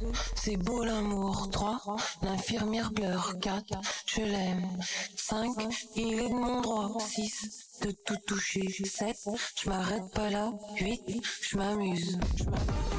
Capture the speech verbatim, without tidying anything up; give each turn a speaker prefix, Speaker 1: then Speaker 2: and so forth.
Speaker 1: c'est beau l'amour. Trois, l'infirmière pleure. Quatre, je l'aime. Cinq, il est de mon droit. Six, de tout toucher. Sept, je m'arrête pas là. Huit, je m'amuse.